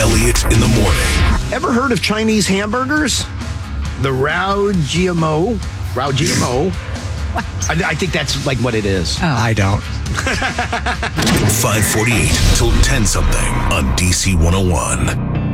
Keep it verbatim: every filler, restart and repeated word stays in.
Elliott in the morning. Ever heard of Chinese hamburgers? The Rao G M O? Rao G M O? What? I, I think that's like what it is. Oh. I don't. five forty-eight till ten something on D C one oh one.